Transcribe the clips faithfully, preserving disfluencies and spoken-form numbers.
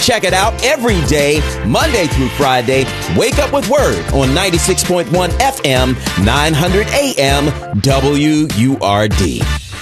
Check it out every day, Monday through Friday. Wake Up with Word on ninety-six point one F M, nine hundred A M, W U R D.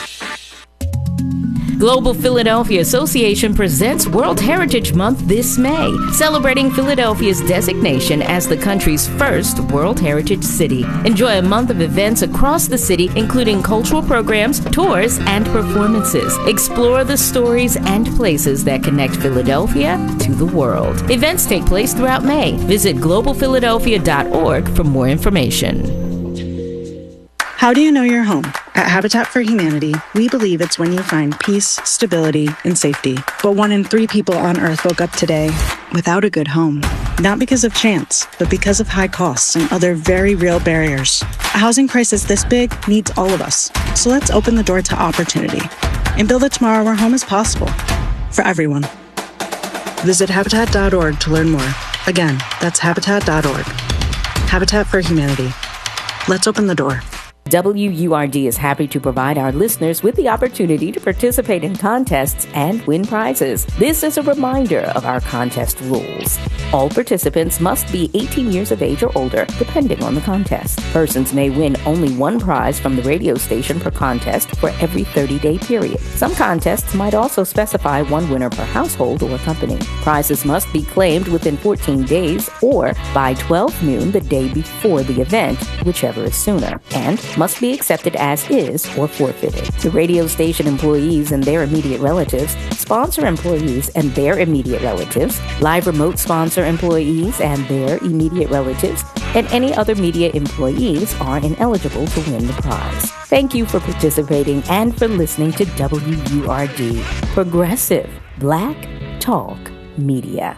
Global Philadelphia Association presents World Heritage Month this May, celebrating Philadelphia's designation as the country's first World Heritage City. Enjoy a month of events across the city, including cultural programs, tours, and performances. Explore the stories and places that connect Philadelphia to the world. Events take place throughout May. Visit global philadelphia dot org for more information. How do you know you're home? At Habitat for Humanity, we believe it's when you find peace, stability, and safety. But one in three people on Earth woke up today without a good home. Not because of chance, but because of high costs and other very real barriers. A housing crisis this big needs all of us. So let's open the door to opportunity and build a tomorrow where home is possible for everyone. Visit habitat dot org to learn more. Again, that's habitat dot org. Habitat for Humanity. Let's open the door. W U R D is happy to provide our listeners with the opportunity to participate in contests and win prizes. This is a reminder of our contest rules. All participants must be eighteen years of age or older, depending on the contest. Persons may win only one prize from the radio station per contest for every thirty-day period. Some contests might also specify one winner per household or company. Prizes must be claimed within fourteen days or by twelve noon the day before the event, whichever is sooner, and must be accepted as is or forfeited. The radio station employees and their immediate relatives, sponsor employees and their immediate relatives, live remote sponsor employees and their immediate relatives, and any other media employees are ineligible to win the prize. Thank you for participating and for listening to W U R D, Progressive Black Talk Media.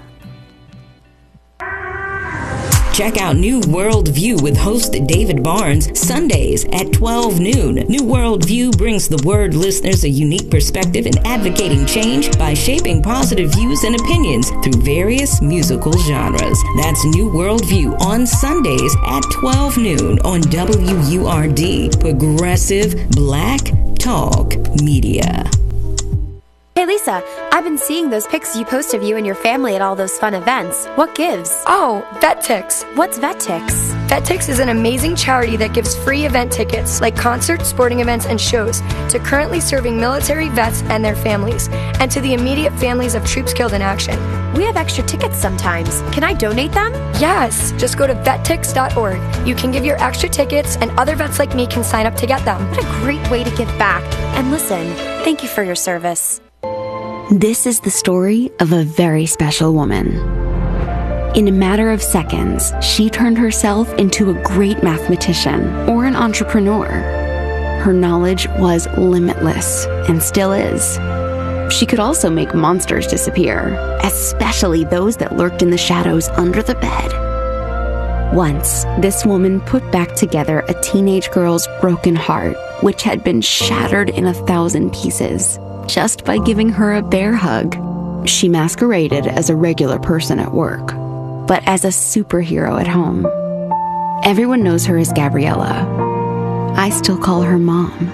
Check out New World View with host David Barnes, Sundays at twelve noon. New World View brings the Word listeners a unique perspective in advocating change by shaping positive views and opinions through various musical genres. That's New World View on Sundays at twelve noon on W U R D, Progressive Black Talk Media. Hey Lisa, I've been seeing those pics you post of you and your family at all those fun events. What gives? Oh, VetTix. What's VetTix? VetTix is an amazing charity that gives free event tickets like concerts, sporting events, and shows to currently serving military vets and their families, and to the immediate families of troops killed in action. We have extra tickets sometimes. Can I donate them? Yes, just go to vet tix dot org. You can give your extra tickets, and other vets like me can sign up to get them. What a great way to give back. And listen, thank you for your service. This is the story of a very special woman. In a matter of seconds, she turned herself into a great mathematician or an entrepreneur. Her knowledge was limitless and still is. She could also make monsters disappear, especially those that lurked in the shadows under the bed. Once, this woman put back together a teenage girl's broken heart, which had been shattered in a thousand pieces, just by giving her a bear hug. She masqueraded as a regular person at work, but as a superhero at home. Everyone knows her as Gabriella. I still call her Mom.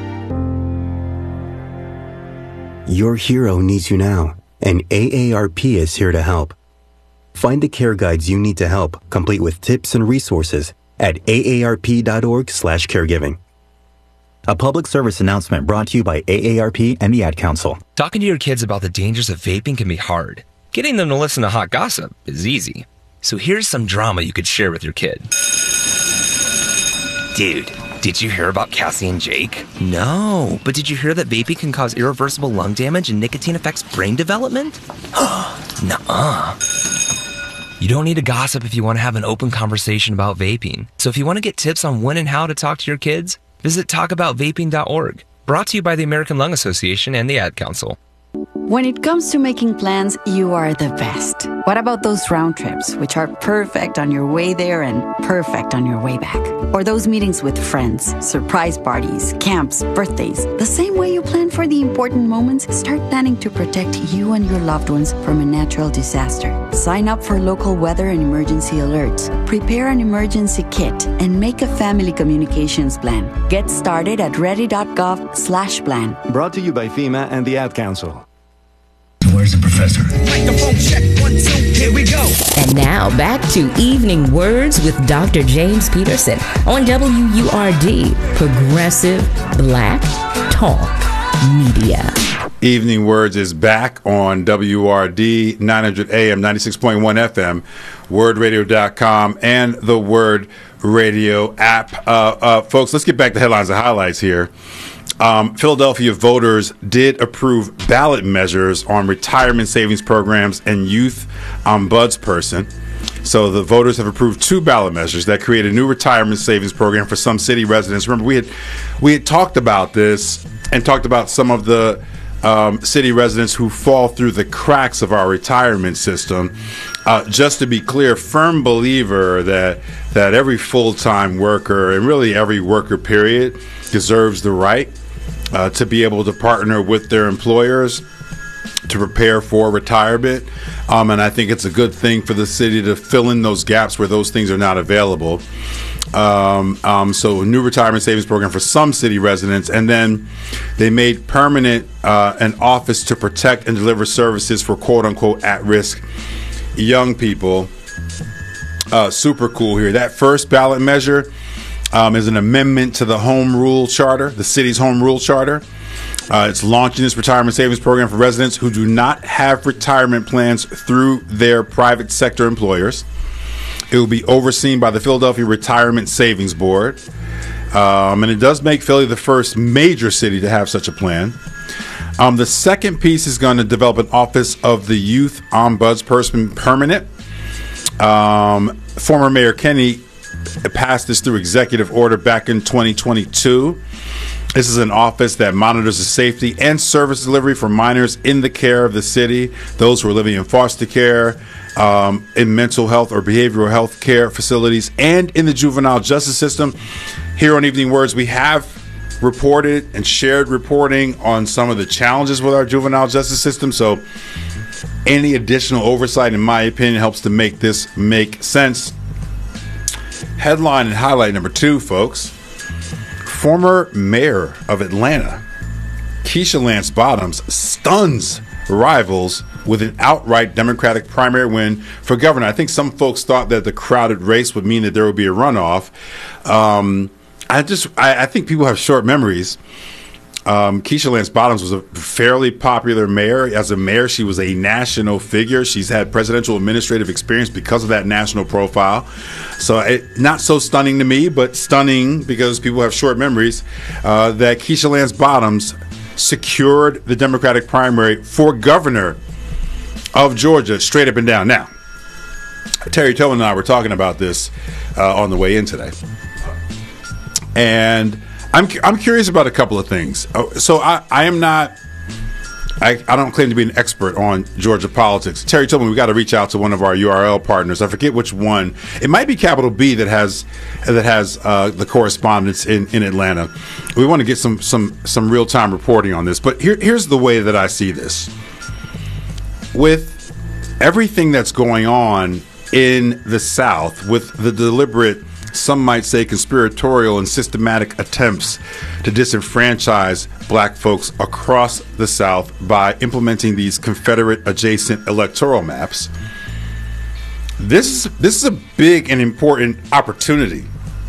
Your hero needs you now, and A A R P is here to help. Find the care guides you need to help, complete with tips and resources at A A R P dot org slash caregiving. A public service announcement brought to you by A A R P and the Ad Council. Talking to your kids about the dangers of vaping can be hard. Getting them to listen to hot gossip is easy. So here's some drama you could share with your kid. Dude, did you hear about Cassie and Jake? No, but did you hear that vaping can cause irreversible lung damage and nicotine affects brain development? Nuh-uh. You don't need to gossip if you want to have an open conversation about vaping. So if you want to get tips on when and how to talk to your kids, visit talk about vaping dot org. Brought to you by the American Lung Association and the Ad Council. When it comes to making plans, you are the best. What about those round trips, which are perfect on your way there and perfect on your way back? Or those meetings with friends, surprise parties, camps, birthdays. The same way you plan for the important moments, start planning to protect you and your loved ones from a natural disaster. Sign up for local weather and emergency alerts. Prepare an emergency kit and make a family communications plan. Get started at ready dot gov slash plan. Brought to you by FEMA and the Ad Council. Where's the professor? Microphone check. Now back to Evening Words with Doctor James Peterson on W U R D, Progressive Black Talk Media. Evening Words is back on W R D, nine hundred A M, ninety-six point one F M, word radio dot com, and the Word Radio app. Uh, uh, folks, let's get back to headlines and highlights here. Um, Philadelphia voters did approve ballot measures on retirement savings programs and youth ombudsperson. So the voters have approved two ballot measures that create a new retirement savings program for some city residents. Remember, we had we had talked about this and talked about some of the um, city residents who fall through the cracks of our retirement system. Uh, just to be clear, firm believer that that every full-time worker and really every worker period deserves the right uh, to be able to partner with their employers to prepare for retirement. Um, and I think it's a good thing for the city to fill in those gaps where those things are not available. Um, um, so a new retirement savings program for some city residents. And then they made permanent uh, an office to protect and deliver services for quote-unquote at-risk young people. Uh, super cool here. That first ballot measure um, is an amendment to the Home Rule Charter, the city's Home Rule Charter. Uh, it's launching this retirement savings program for residents who do not have retirement plans through their private sector employers. It will be overseen by the Philadelphia Retirement Savings Board. Um, and it does make Philly the first major city to have such a plan. Um, the second piece is going to develop an office of the youth ombudsperson permanent. Um, former Mayor Kenny passed this through executive order back in twenty twenty-two. This is an office that monitors the safety and service delivery for minors in the care of the city, those who are living in foster care, um, in mental health or behavioral health care facilities, and in the juvenile justice system. Here on Evening Words, we have reported and shared reporting on some of the challenges with our juvenile justice system. So any additional oversight, in my opinion, helps to make this make sense. Headline and highlight number two, folks. Former mayor of Atlanta, Keisha Lance Bottoms, stuns rivals with an outright Democratic primary win for governor. I think some folks thought that the crowded race would mean that there would be a runoff. Um, I just, I, I think people have short memories. Um, Keisha Lance Bottoms was a fairly popular mayor. As a mayor, she was a national figure. She's had presidential administrative experience because of that national profile. So it, not so stunning to me, but stunning because people have short memories, uh, that Keisha Lance Bottoms secured the Democratic primary for governor of Georgia, straight up and down. Now, Terry Tillman and I were talking about this uh, on the way in today. And I'm I'm curious about a couple of things. So I, I am not, I, I don't claim to be an expert on Georgia politics. Terry told me we got to reach out to one of our U R L partners. I forget which one. It might be Capital B that has that has uh, the correspondence in, in Atlanta. We want to get some some some real time reporting on this. But here here's the way that I see this. With everything that's going on in the South, with the deliberate, some might say conspiratorial and systematic attempts to disenfranchise black folks across the South by implementing these Confederate adjacent electoral maps. This, this is a big and important opportunity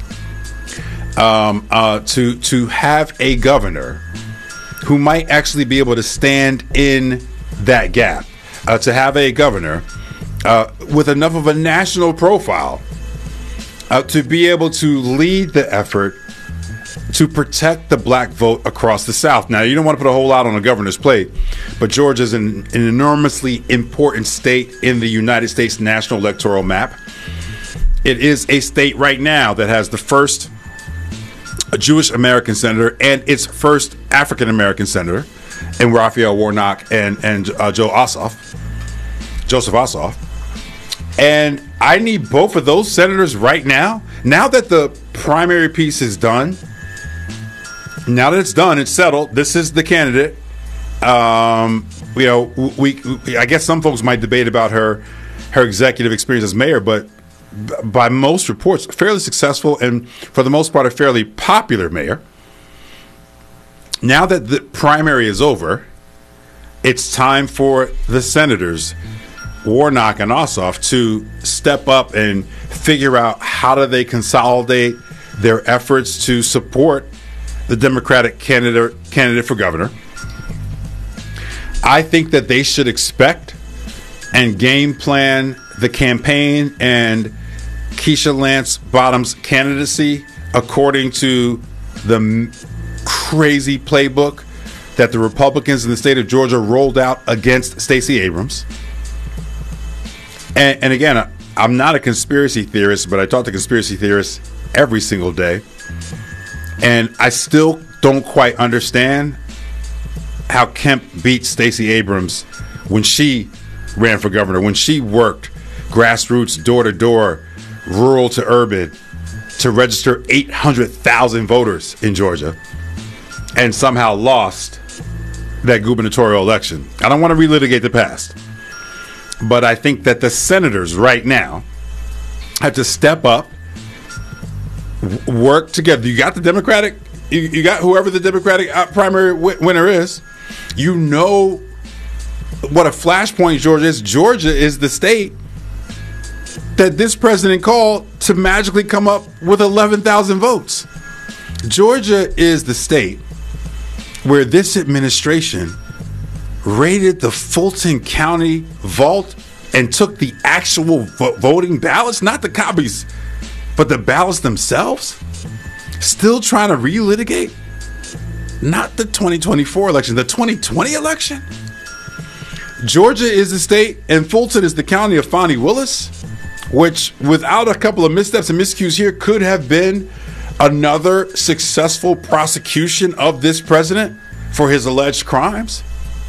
um, uh, to, to have a governor who might actually be able to stand in that gap, uh, to have a governor uh, with enough of a national profile Uh, to be able to lead the effort to protect the black vote across the South. Now, you don't want to put a whole lot on a governor's plate, but Georgia is an, an enormously important state in the United States national electoral map. It is a state right now that has the first Jewish American senator and its first African American senator in Raphael Warnock and, and uh, Joe Ossoff, Joseph Ossoff. And I need both of those senators right now. Now that the primary piece is done, now that it's done, it's settled. This is the candidate. Um, you know, we, we. I guess some folks might debate about her, her executive experience as mayor, but by most reports, fairly successful and for the most part, a fairly popular mayor. Now that the primary is over, it's time for the senators Warnock and Ossoff to step up and figure out how do they consolidate their efforts to support the Democratic candidate candidate for governor. I think that they should expect and game plan the campaign and Keisha Lance Bottoms' candidacy according to the m- crazy playbook that the Republicans in the state of Georgia rolled out against Stacey Abrams. And, and again, I'm not a conspiracy theorist, but I talk to conspiracy theorists every single day. And I still don't quite understand how Kemp beat Stacey Abrams when she ran for governor, when she worked grassroots, door-to-door, rural to urban, to register eight hundred thousand voters in Georgia and somehow lost that gubernatorial election. I don't want to relitigate the past, but I think that the senators right now have to step up, w- work together. You got the Democratic, you, you got whoever the Democratic primary w- winner is. You know what a flashpoint Georgia is. Georgia is the state that this president called to magically come up with eleven thousand votes. Georgia is the state where this administration raided the Fulton County vault and took the actual vo- voting ballots, not the copies, but the ballots themselves, still trying to relitigate, not the twenty twenty-four election, the twenty twenty election. Georgia is the state, and Fulton is the county of Fonnie Willis, which, without a couple of missteps and miscues here, could have been another successful prosecution of this president for his alleged crimes.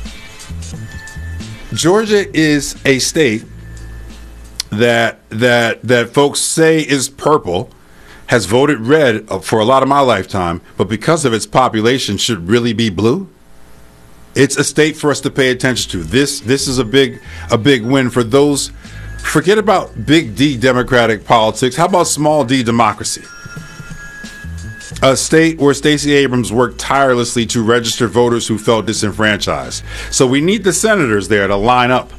Georgia is a state that that that folks say is purple, has voted red for a lot of my lifetime, but because of its population should really be blue. It's a state for us to pay attention to. This this is a big a big win for those. Forget about big D Democratic politics. How about small D democracy? A state where Stacey Abrams worked tirelessly to register voters who felt disenfranchised. So we need the senators there to line up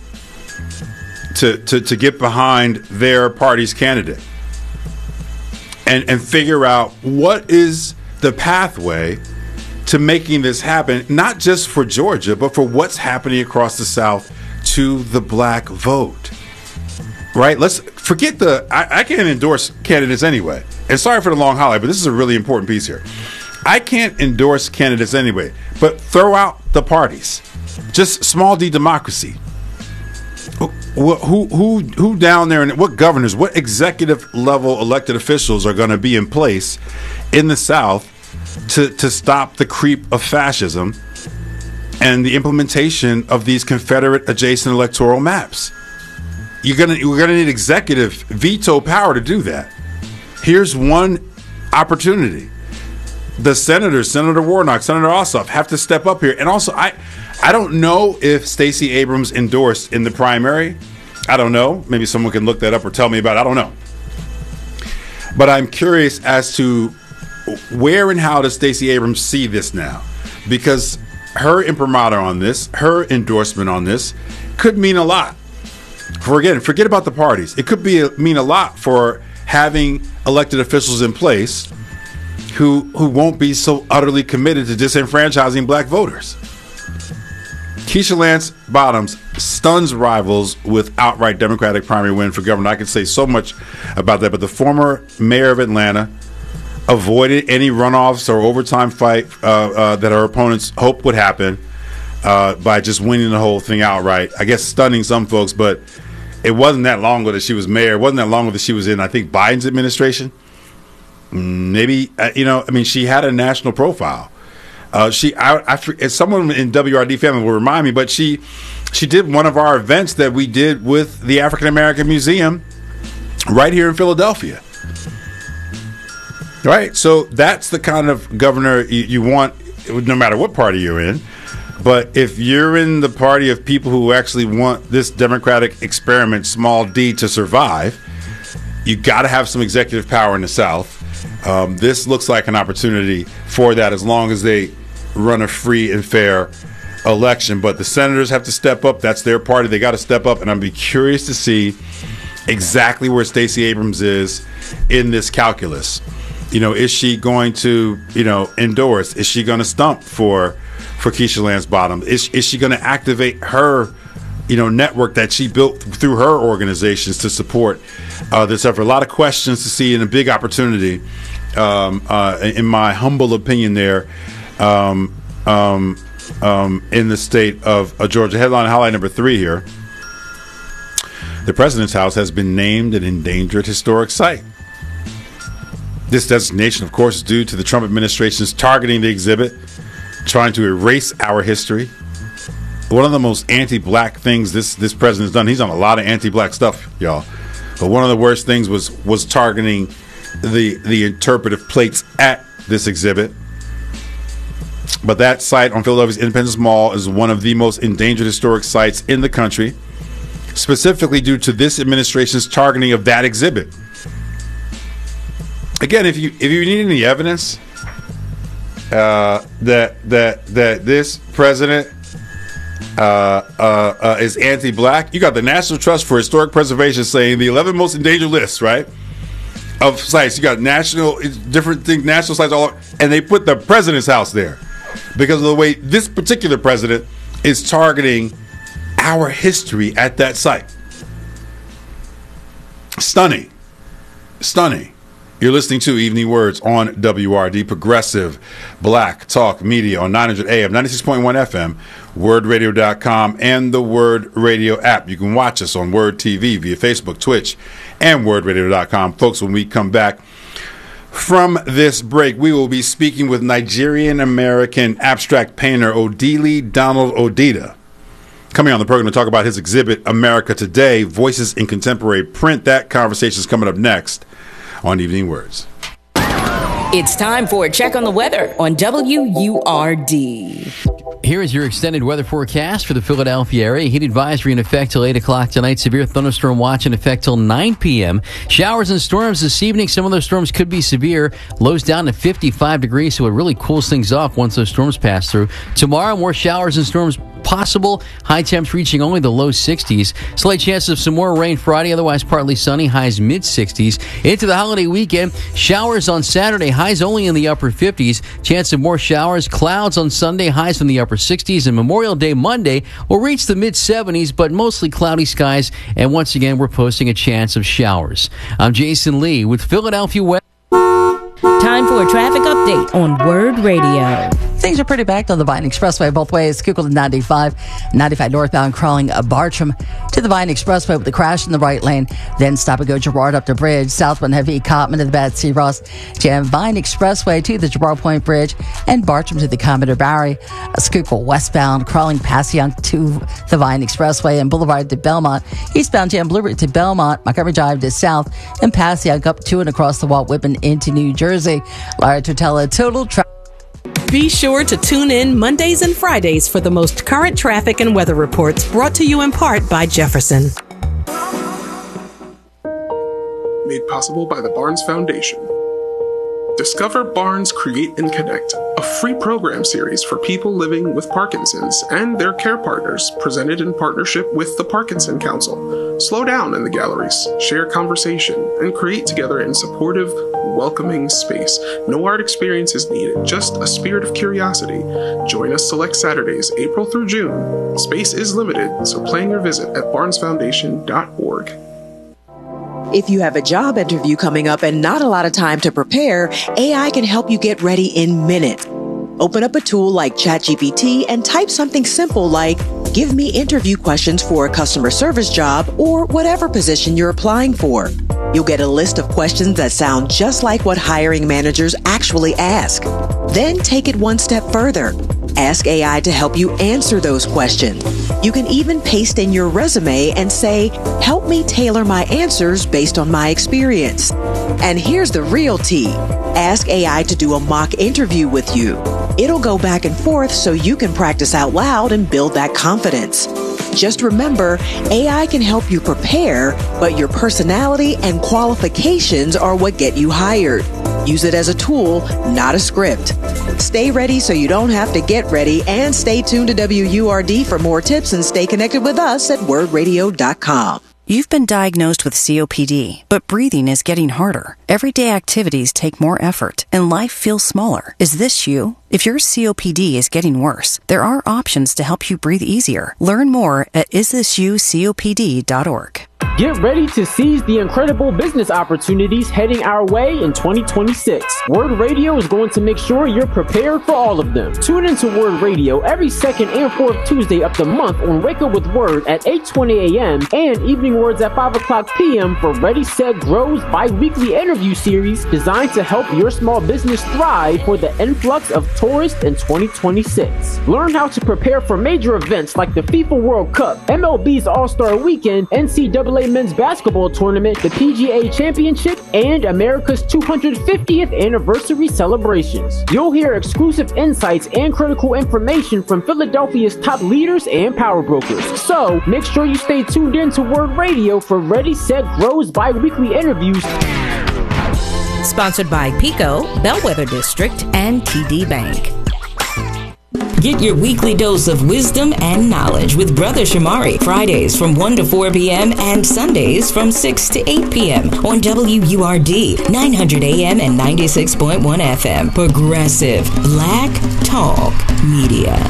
to, to, to get behind their party's candidate and, and figure out what is the pathway to making this happen, not just for Georgia, but for what's happening across the South to the black vote. Right? Let's forget the, I, I can't endorse candidates anyway. And sorry for the long highlight, but this is a really important piece here. I can't endorse candidates anyway, but throw out the parties. Just small D democracy. Who, who, who, who down there, and what governors, what executive level elected officials are going to be in place in the South to, to stop the creep of fascism and the implementation of these Confederate adjacent electoral maps? You're gonna we're gonna need executive veto power to do that. Here's one opportunity. The senators, Senator Warnock, Senator Ossoff, have to step up here. And also, I I don't know if Stacey Abrams endorsed in the primary. I don't know. Maybe someone can look that up or tell me about it. I don't know. But I'm curious as to where and how does Stacey Abrams see this now? Because her imprimatur on this, her endorsement on this, could mean a lot. For again, forget about the parties. It could be a, mean a lot for having elected officials in place who who won't be so utterly committed to disenfranchising black voters. Keisha Lance Bottoms stuns rivals with outright Democratic primary win for governor. I could say so much about that, but the former mayor of Atlanta avoided any runoffs or overtime fight uh, uh, that her opponents hoped would happen uh, by just winning the whole thing outright. I guess stunning some folks, but it wasn't that long ago that she was mayor. It wasn't that long ago that she was in, I think, Biden's administration. Maybe, uh, you know, I mean, she had a national profile. Uh, she, I, I, as someone in W R D family will remind me, but she, she did one of our events that we did with the African American Museum right here in Philadelphia. Right, so that's the kind of governor you, you want, no matter what party you're in. But if you're in the party of people who actually want this democratic experiment, small d, to survive, you got to have some executive power in the South. Um, this looks like an opportunity for that, as long as they run a free and fair election. But the senators have to step up. That's their party. They got to step up. And I'd be curious to see exactly where Stacey Abrams is in this calculus. You know, is she going to, you know, endorse? Is she going to stump for for Keisha Lance Bottoms? Is, is she going to activate her, you know, network that she built through her organizations to support uh, this effort? A lot of questions to see and a big opportunity, um, uh, in my humble opinion there, um, um, um, in the state of uh, Georgia. Headline highlight number three here. The President's House has been named an endangered historic site. This designation, of course, is due to the Trump administration's targeting the exhibit, trying to erase our history. One of the most anti-black things this this president's done, he's done a lot of anti-black stuff, y'all. But one of the worst things was was targeting the the interpretive plates at this exhibit. But that site on Philadelphia's Independence Mall is one of the most endangered historic sites in the country, specifically due to this administration's targeting of that exhibit. Again, if you if you need any evidence uh, that that that this president uh, uh, uh, is anti-black, you got the National Trust for Historic Preservation saying the eleven most endangered lists, right, of sites. You got national different things, national sites all, and they put the president's house there because of the way this particular president is targeting our history at that site. Stunning, stunning. You're listening to Evening Words on W R D, Progressive Black Talk Media on nine hundred A M, ninety-six point one F M, word radio dot com, and the Word Radio app. You can watch us on Word T V via Facebook, Twitch, and word radio dot com. Folks, when we come back from this break, we will be speaking with Nigerian-American abstract painter Odili Donald Odida. Coming on the program to talk about his exhibit, America Today, Voices in Contemporary Print. That conversation is coming up next on Evening Words. It's time for a check on the weather on W U R D. Here is your extended weather forecast for the Philadelphia area. Heat advisory in effect till eight o'clock tonight. Severe thunderstorm watch in effect till nine p.m. Showers and storms this evening. Some of those storms could be severe. Lows down to fifty-five degrees, so it really cools things off once those storms pass through. Tomorrow, more showers and storms possible. High temps reaching only the low sixties. Slight chance of some more rain Friday, otherwise partly sunny. Highs mid sixties. Into the holiday weekend, showers on Saturday. Highs only in the upper fifties. Chance of more showers. Clouds on Sunday. Highs in the upper sixties. And Memorial Day Monday will reach the mid seventies, but mostly cloudy skies. And once again, we're posting a chance of showers. I'm Jason Lee with Philadelphia Weather. Time for a traffic update on Word Radio. Things are pretty packed on the Vine Expressway both ways. Schuylkill to ninety-five, ninety-five northbound crawling a Bartram to the Vine Expressway with a crash in the right lane. Then stop and go Girard up the bridge. Southbound heavy Cotman to the Bad Sea Ross. Jam Vine Expressway to the Girard Point Bridge and Bartram to the Commodore Barry. Schuylkill westbound crawling Passyunk to the Vine Expressway and Boulevard to Belmont. Eastbound Jam Blue Route to Belmont. Montgomery Drive to south and Passyunk up to and across the Walt Whitman into New Jersey. Larry Tortella, total traffic. Be sure to tune in Mondays and Fridays for the most current traffic and weather reports brought to you in part by Jefferson. Made possible by the Barnes Foundation. Discover Barnes Create and Connect, a free program series for people living with Parkinson's and their care partners, presented in partnership with the Parkinson Council. Slow down in the galleries, share conversation, and create together in supportive, welcoming space. No art experience is needed, just a spirit of curiosity. Join us select Saturdays, April through June. Space is limited, so plan your visit at barnes foundation dot org. If you have a job interview coming up and not a lot of time to prepare, A I can help you get ready in minutes. Open up a tool like ChatGPT and type something simple like, give me interview questions for a customer service job or whatever position you're applying for. You'll get a list of questions that sound just like what hiring managers actually ask. Then take it one step further. Ask A I to help you answer those questions. You can even paste in your resume and say, help me tailor my answers based on my experience. And here's the real tea. Ask A I to do a mock interview with you. It'll go back and forth so you can practice out loud and build that confidence. Just remember, A I can help you prepare, but your personality and qualifications are what get you hired. Use it as a tool, not a script. Stay ready so you don't have to get ready, and stay tuned to W U R D for more tips and stay connected with us at word radio dot com. You've been diagnosed with C O P D, but breathing is getting harder. Everyday activities take more effort, and life feels smaller. Is this you? If your C O P D is getting worse, there are options to help you breathe easier. Learn more at is this you C O P D dot org. Get ready to seize the incredible business opportunities heading our way in twenty twenty-six. Word Radio is going to make sure you're prepared for all of them. Tune into Word Radio every second and fourth Tuesday of the month on Wake Up With Word at eight twenty a.m. and Evening Words at five o'clock p.m. for Ready, Set, Grow's bi-weekly interview series designed to help your small business thrive for the influx of tourists in twenty twenty-six. Learn how to prepare for major events like the FIFA World Cup, M L B's All-Star Weekend, N C double A Men's Basketball Tournament, the P G A Championship, and America's two hundred fiftieth anniversary celebrations. You'll hear exclusive insights and critical information from Philadelphia's top leaders and power brokers. So make sure you stay tuned in to Word Radio for Ready, Set, Grow's bi-weekly interviews. Sponsored by Pico, Bellwether District, and T D Bank. Get your weekly dose of wisdom and knowledge with Brother Shamari, Fridays from one to four p.m. and Sundays from six to eight p.m. on W U R D, nine hundred A M and ninety-six point one F M. Progressive Black Talk Media.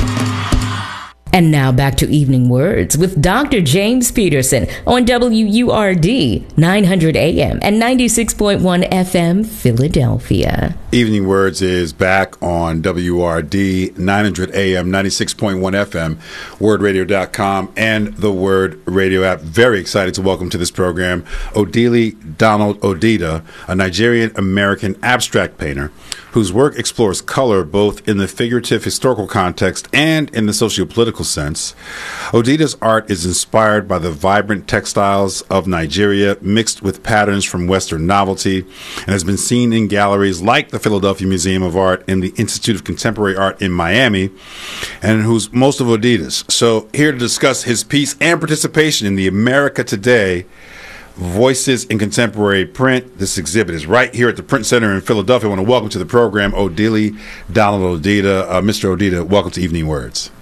And now back to Evening Words with Doctor James Peterson on W U R D, nine hundred A M and ninety-six point one F M, Philadelphia. Evening Words is back on W R D, nine hundred A M, ninety-six point one F M, word radio dot com, and the Word Radio app. Very excited to welcome to this program Odili Donald Odita, a Nigerian-American abstract painter whose work explores color both in the figurative historical context and in the socio-political sense. Odita's art is inspired by the vibrant textiles of Nigeria mixed with patterns from Western novelty and has been seen in galleries like the Philadelphia Museum of Art and the Institute of Contemporary Art in Miami, and who's most of Odita's. So here to discuss his piece and participation in the America Today Voices in Contemporary Print. This exhibit is right here at the Print Center in Philadelphia. I want to welcome to the program Odili Donald Odita. Uh, Mister Odita, welcome to Evening Words.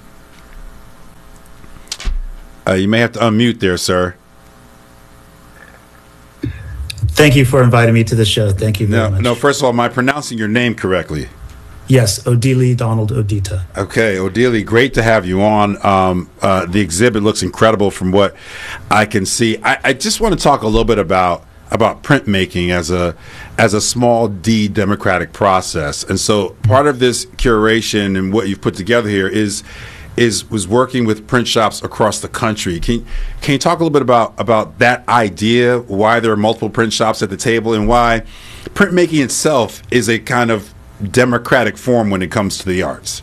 Uh, you may have to unmute there, sir. Thank you for inviting me to the show. Thank you very no, much. No, first of all, am I pronouncing your name correctly? Yes, Odili Donald Odita. Okay, Odili, great to have you on. Um, uh, the exhibit looks incredible from what I can see. I, I just want to talk a little bit about about printmaking as a as a small d democratic process. And so part of this curation and what you've put together here is is was working with print shops across the country. Can can you talk a little bit about about that idea, why there are multiple print shops at the table, and why printmaking itself is a kind of democratic form when it comes to the arts?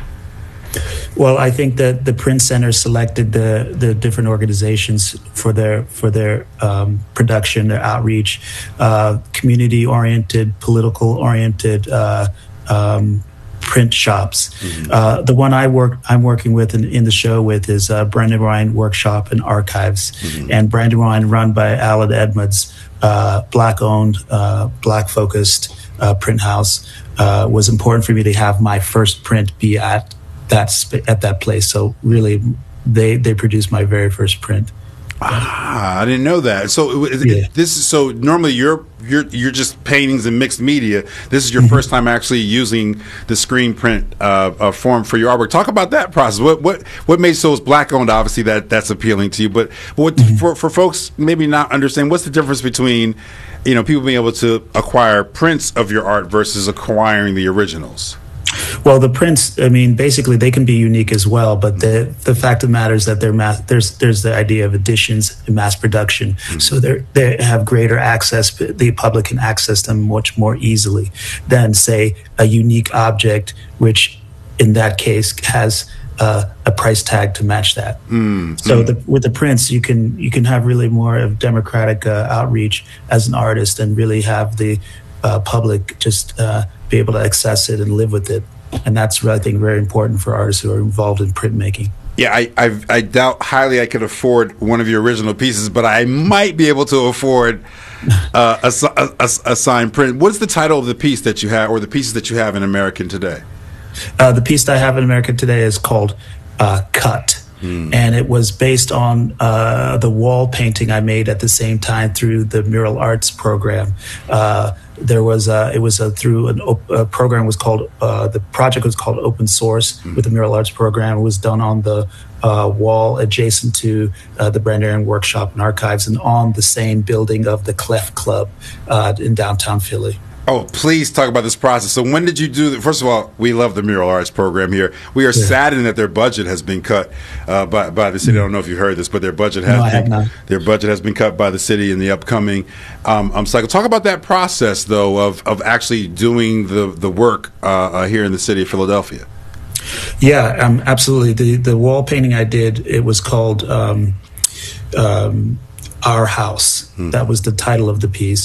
Well, I think that the Print Center selected the the different organizations for their for their um, production, their outreach, uh, community oriented, political oriented uh, um, print shops. Mm-hmm. Uh, the one I work I'm working with in, in the show with is uh, Brandywine Workshop and Archives, mm-hmm. and Brandywine, run by Alan Edmonds, uh, black owned, uh, black focused uh, print house. Uh, was important for me to have my first print be at that sp- at that place. So really, they they produced my very first print. Ah, I didn't know that. So it, yeah. this is so normally you're you're you're just paintings and mixed media. This is your mm-hmm. first time actually using the screen print uh, uh, form for your artwork. Talk about that process. What what what made so it's black owned? Obviously, that that's appealing to you. But what mm-hmm. for for folks maybe not understand, what's the difference between, you know, people being able to acquire prints of your art versus acquiring the originals? Well, the prints, I mean, basically they can be unique as well, but the the fact of the matter is that they're mass, there's there's the idea of editions and mass production. Mm-hmm. So they they have greater access, the public can access them much more easily than, say, a unique object, which in that case has uh, a price tag to match that. Mm-hmm. So the, with the prints, you can you can have really more of democratic uh, outreach as an artist and really have the uh, public just uh, be able to access it and live with it. And that's, I think, very important for artists who are involved in printmaking. Yeah, I, I I doubt highly I could afford one of your original pieces, but I might be able to afford uh, a, a, a, a signed print. What's the title of the piece that you have, or the pieces that you have in American Today? Uh, the piece that I have in American Today is called uh, Cut. Mm. And it was based on uh, the wall painting I made at the same time through the Mural Arts program. Uh, there was a, it was a, through an op- a program was called uh, the project was called Open Source mm. with the Mural Arts program. It was done on the uh, wall adjacent to uh, the Brand Aaron Workshop and Archives, and on the same building of the Clef Club uh, in downtown Philly. Oh, please talk about this process. So when did you do the, first of all, we love the Mural Arts program here. We are yeah. saddened that their budget has been cut uh, by, by the city. I don't know if you heard this, but their budget has no, I been, have not. their budget has been cut by the city in the upcoming um, um, cycle. Talk about that process, though, of, of actually doing the, the work uh, uh, here in the city of Philadelphia. Yeah, um, absolutely. The, the wall painting I did, it was called um, um, Our House. Hmm. That was the title of the piece.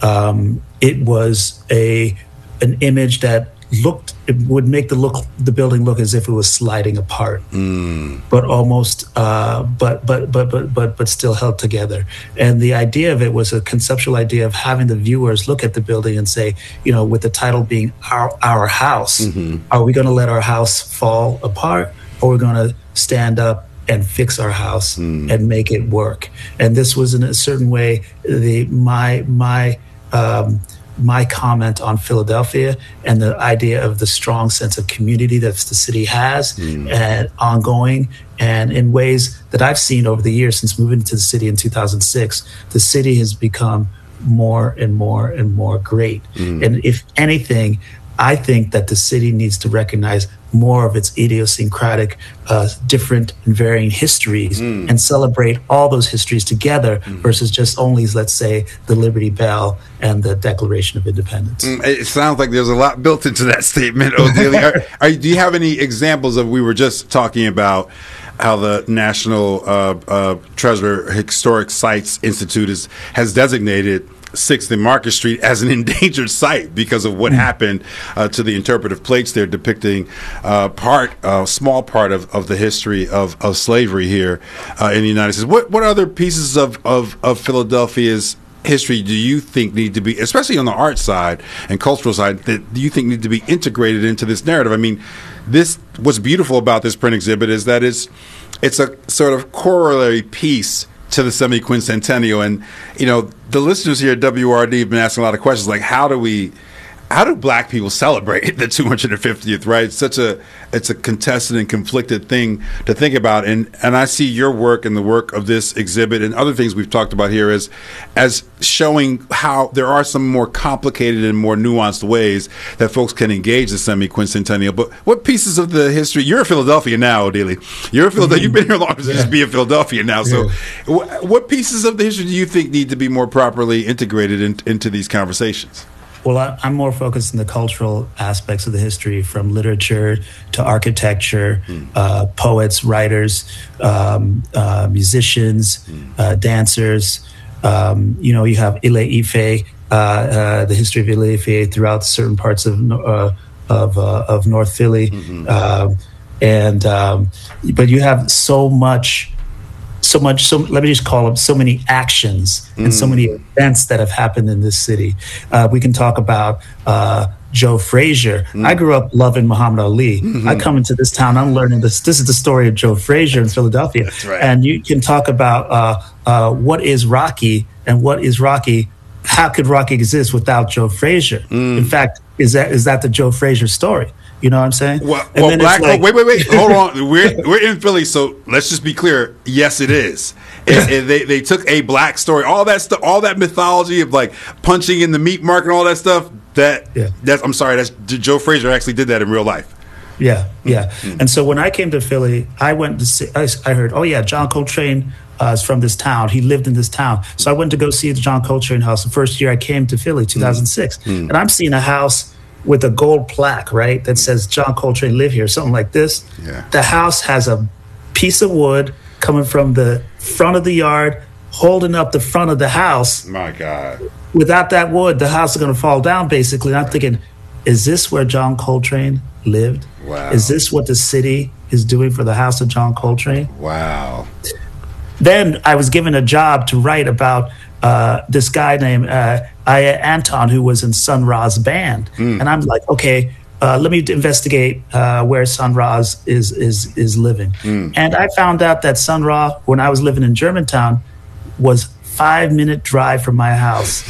Um, it was a an image that looked, it would make the look the building look as if it was sliding apart, mm. but almost, uh, but, but but but but but still held together. And the idea of it was a conceptual idea of having the viewers look at the building and say, you know, with the title being Our Our House, mm-hmm. are we going to let our house fall apart, or are we going to stand up and fix our house mm. and make it work? And this was in a certain way the my my. Um, my comment on Philadelphia and the idea of the strong sense of community that the city has mm. and ongoing, and in ways that I've seen over the years since moving to the city in two thousand six, the city has become more and more and more great. Mm. And if anything, I think that the city needs to recognize more of its idiosyncratic, uh, different and varying histories mm. and celebrate all those histories together mm. versus just only, let's say, the Liberty Bell and the Declaration of Independence. Mm, it sounds like there's a lot built into that statement, Odelia. are, are, do you have any examples of, we were just talking about how the National uh, uh, Treasure Historic Sites Institute is, has designated sixth and Market Street as an endangered site because of what mm. happened uh, to the interpretive plates there depicting uh, part, a uh, small part of, of the history of, of slavery here uh, in the United States. What what other pieces of, of, of Philadelphia's history do you think need to be, especially on the art side and cultural side, that do you think need to be integrated into this narrative? I mean, this what's beautiful about this print exhibit is that it's it's a sort of corollary piece to the semi-quincentennial. And, you know, the listeners here at W R D have been asking a lot of questions, like, how do we, how do black people celebrate the two hundred fiftieth, right? It's such a, it's a contested and conflicted thing to think about. And, and I see your work and the work of this exhibit and other things we've talked about here as, as showing how there are some more complicated and more nuanced ways that folks can engage the semi-quincentennial. But what pieces of the history, you're in Philadelphia now, Odelia. You're in Philadelphia. You've been here long as yeah. just be in Philadelphia now. So yeah. wh- what pieces of the history do you think need to be more properly integrated in, into these conversations? Well, I, I'm more focused on the cultural aspects of the history, from literature to architecture, mm. uh, poets, writers, um, uh, musicians, mm. uh, dancers. Um, you know, you have Ile Ife, uh, uh, the history of Ile Ife throughout certain parts of uh, of, uh, of North Philly, mm-hmm. um, and um, but you have so much. So much, so let me just call them so many actions and mm. so many events that have happened in this city. Uh, we can talk about uh, Joe Frazier. Mm. I grew up loving Muhammad Ali. Mm-hmm. I come into this town, I'm learning this. This is the story of Joe Frazier in Philadelphia. That's right. And you can talk about uh, uh, what is Rocky and what is Rocky. How could Rocky exist without Joe Frazier? Mm. In fact, is that is that the Joe Frazier story? You know what I'm saying? Well, well black. Like, oh, wait, wait, wait. Hold on. We're we're in Philly, so let's just be clear. Yes, it is. It, it, they they took a black story, all that stuff, all that mythology of like punching in the meat market and all that stuff. That yeah. that's. I'm sorry. That's Joe Frazier actually did that in real life. Yeah, yeah. Mm-hmm. And so when I came to Philly, I went to see. I, I heard, oh yeah, John Coltrane uh, is from this town. He lived in this town. So I went to go see the John Coltrane house the first year I came to Philly, two thousand six, mm-hmm. and I'm seeing a house with a gold plaque, right, that says John Coltrane lived here, something like this. Yeah. The house has a piece of wood coming from the front of the yard, holding up the front of the house. My God. Without that wood, the house is going to fall down, basically. And I'm thinking, is this where John Coltrane lived? Wow. Is this what the city is doing for the house of John Coltrane? Wow. Then I was given a job to write about uh, this guy named uh, Aya Anton, who was in Sun Ra's band. Mm. And I'm like, okay, uh, let me investigate uh, where Sun Ra is, is, is living. Mm. And I found out that Sun Ra, when I was living in Germantown, was five minute drive from my house.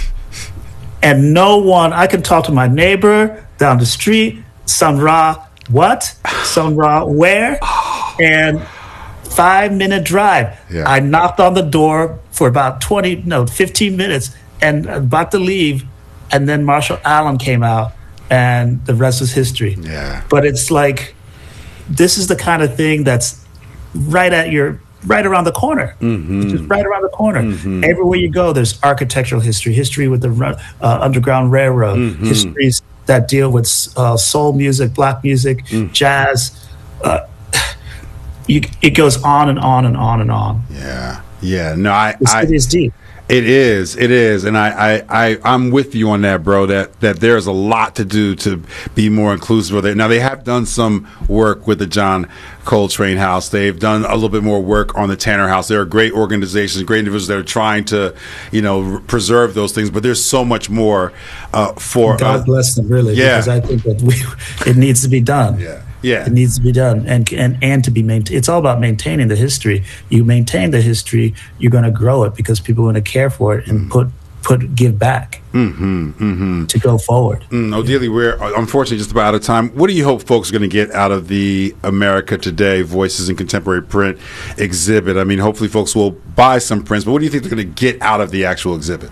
And no one, I could talk to my neighbor down the street, Sun Ra, what? Sun Ra, where? And five minute drive. Yeah. I knocked on the door for about twenty, no, fifteen minutes and about to leave. And then Marshall Allen came out and the rest is history. Yeah. But it's like, this is the kind of thing that's right at your, right around the corner. Mm-hmm. Just right around the corner. Mm-hmm. Everywhere you go, there's architectural history, history with the uh, Underground Railroad, mm-hmm. histories that deal with uh, soul music, black music, mm. jazz. Uh, you, it goes on and on and on and on. Yeah, yeah. No, I. The city I, is deep. It is. It is, and I, I, I, I'm with you on that, bro. That that there's a lot to do to be more inclusive of it. Now they have done some work with the John Coltrane House. They've done a little bit more work on the Tanner House. There are great organizations, great individuals that are trying to, you know, preserve those things. But there's so much more uh, for. God uh, bless them, really. Yeah. Because I think that we, it needs to be done. Yeah. Yeah. It needs to be done, and and and to be maintained. It's all about maintaining the history. You maintain the history, you're going to grow it because people are going to care for it and mm. put put give back mm-hmm, mm-hmm. to go forward. Mm, Odelia, we're unfortunately just about out of time. What do you hope folks are going to get out of the America Today Voices in Contemporary Print exhibit? I mean, hopefully folks will buy some prints, but what do you think they're going to get out of the actual exhibit?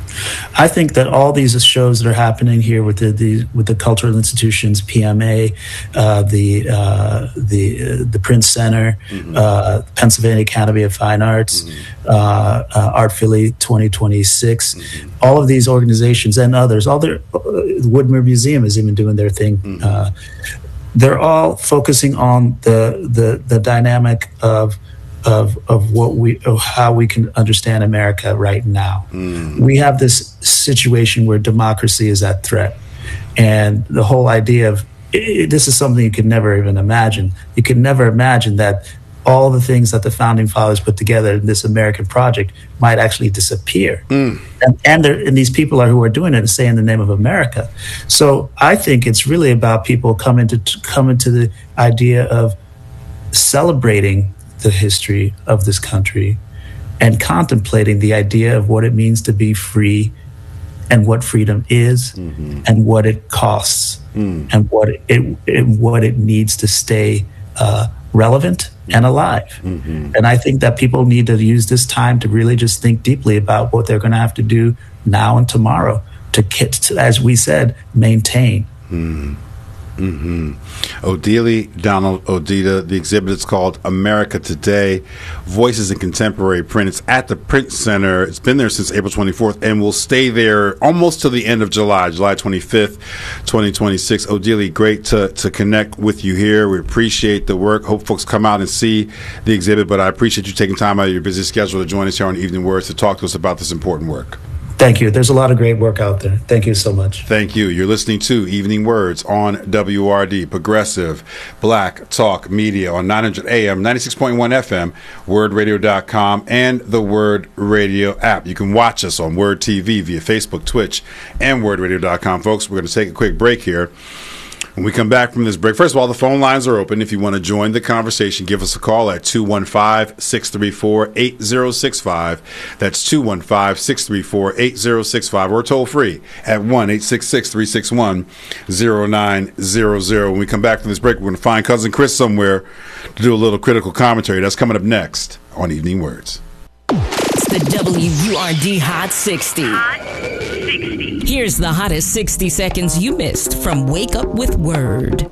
I think that all these shows that are happening here with the, the with the cultural institutions, P M A, uh, the uh, the uh, the Print Center, mm-hmm. uh, Pennsylvania Academy of Fine Arts, mm-hmm. uh, uh, Art Philly twenty twenty-six, mm-hmm. all of these organizations and others, all their uh, Woodmere Museum is even doing their thing. Mm-hmm. Uh, they're all focusing on the the the dynamic of. Of of what we of how we can understand America right now. Mm. We have this situation where democracy is at threat, and the whole idea of it, this is something you could never even imagine. You could never imagine that all the things that the founding fathers put together in this American project might actually disappear. Mm. And and, and these people are who are doing it and say in the name of America. So I think it's really about people coming to coming to the idea of celebrating the history of this country and contemplating the idea of what it means to be free and what freedom is mm-hmm. and what it costs mm. and what it, it, it what it needs to stay uh, relevant and alive. Mm-hmm. And I think that people need to use this time to really just think deeply about what they're going to have to do now and tomorrow to, get to, as we said, maintain. Mm. Mm-hmm. Odelia Donald Odida. The exhibit is called America Today, Voices in Contemporary Print. It's at the Print Center. It's been there since April twenty-fourth and will stay there almost to the end of July, July twenty-fifth, twenty twenty-six. Odelia, great to, to connect with you here. We appreciate the work. Hope folks come out and see the exhibit, but I appreciate you taking time out of your busy schedule to join us here on Evening Words to talk to us about this important work. Thank you. There's a lot of great work out there. Thank you so much. Thank you. You're listening to Evening Words on W R D, Progressive Black Talk Media on nine hundred A M, ninety-six point one F M, word radio dot com, and the Word Radio app. You can watch us on Word T V via Facebook, Twitch, and word radio dot com. Folks, we're going to take a quick break here. When we come back from this break, first of all, the phone lines are open. If you want to join the conversation, give us a call at two one five, six three four, eight zero six five. That's two one five, six three four, eight zero six five. Or toll free at one eight six six, three six one, zero nine zero zero. When we come back from this break, we're going to find Cousin Chris somewhere to do a little critical commentary. That's coming up next on Evening Words. It's the W U R D Hot sixty. Hot sixty. Here's the hottest sixty seconds you missed from Wake Up with Word.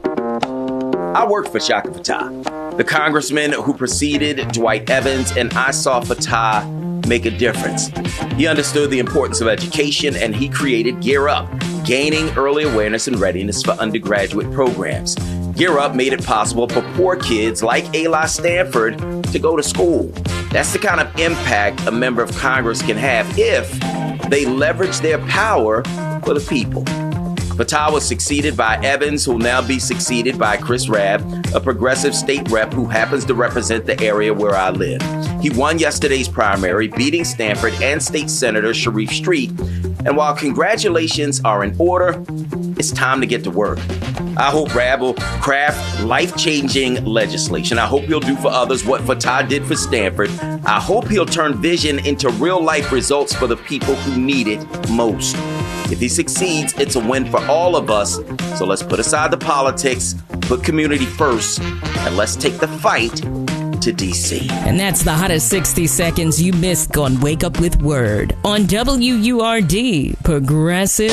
I worked for Shaka Fatah, the congressman who preceded Dwight Evans, and I saw Fatah make a difference. He understood the importance of education, and he created Gear Up, gaining early awareness and readiness for undergraduate programs. Gear Up made it possible for poor kids like Ayla Stanford to go to school. That's the kind of impact a member of Congress can have if they leverage their power for the people. Fattah was succeeded by Evans, who will now be succeeded by Chris Rabb, a progressive state rep who happens to represent the area where I live. He won yesterday's primary, beating Stanford and State Senator Sharif Street. And while congratulations are in order, it's time to get to work. I hope Rabb will craft life-changing legislation. I hope he'll do for others what Fattah did for Stanford. I hope he'll turn vision into real-life results for the people who need it most. If he succeeds, it's a win for all of us. So let's put aside the politics, put community first, and let's take the fight to D C. And that's the hottest sixty seconds you missed on Wake Up with Word on W U R D, Progressive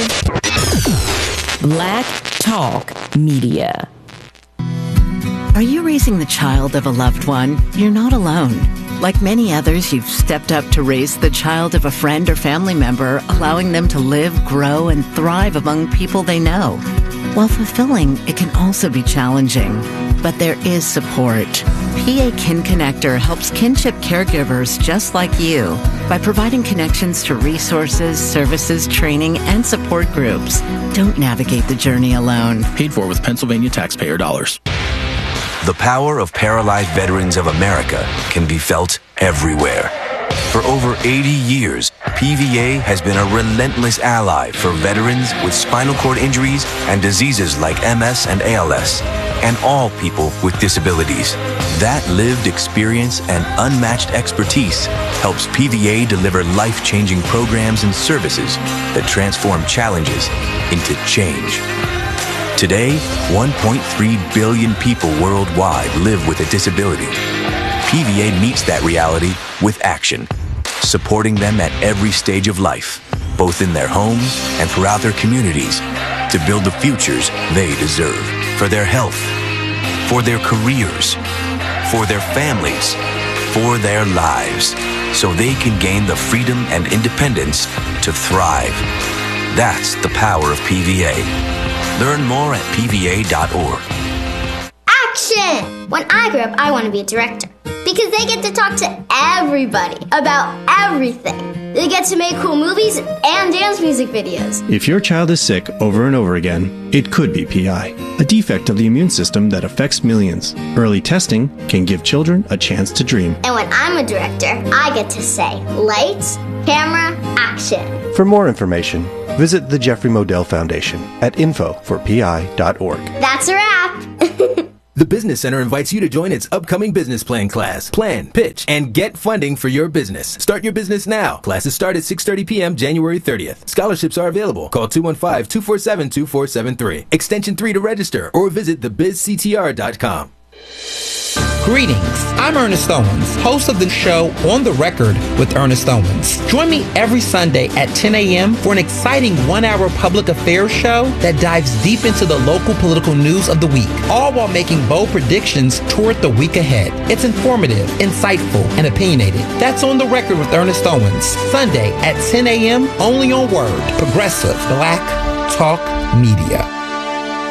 Black Talk Media. Are you raising the child of a loved one? You're not alone. Like many others, you've stepped up to raise the child of a friend or family member, allowing them to live, grow, and thrive among people they know. While fulfilling, it can also be challenging. But there is support. P A Kin Connector helps kinship caregivers just like you by providing connections to resources, services, training, and support groups. Don't navigate the journey alone. Paid for with Pennsylvania taxpayer dollars. The power of paralyzed veterans of America can be felt everywhere. For over eighty years, P V A has been a relentless ally for veterans with spinal cord injuries and diseases like M S and A L S, and all people with disabilities. That lived experience and unmatched expertise helps P V A deliver life-changing programs and services that transform challenges into change. Today, one point three billion people worldwide live with a disability. P V A meets that reality with action, supporting them at every stage of life, both in their homes and throughout their communities, to build the futures they deserve for their health, for their careers, for their families, for their lives, so they can gain the freedom and independence to thrive. That's the power of P V A. Learn more at P V A dot org. Action! When I grow up, I want to be a director because they get to talk to everybody about everything. They get to make cool movies and dance music videos. If your child is sick over and over again, it could be P I, a defect of the immune system that affects millions. Early testing can give children a chance to dream. And when I'm a director, I get to say, lights, camera, action. For more information, visit the Jeffrey Modell Foundation at info for P I dot org. That's a wrap. The Business Center invites you to join its upcoming business plan class. Plan, pitch, and get funding for your business. Start your business now. Classes start at six thirty p.m. January thirtieth. Scholarships are available. Call two one five, two four seven, two four seven three. Extension three to register or visit the biz c t r dot com. Greetings, I'm Ernest Owens, host of the show On the Record with Ernest Owens. Join me every Sunday at ten a.m. for an exciting one-hour public affairs show that dives deep into the local political news of the week, all while making bold predictions toward the week ahead. It's informative, insightful, and opinionated. That's On the Record with Ernest Owens, Sunday at ten a.m. only on Word, Progressive Black Talk Media.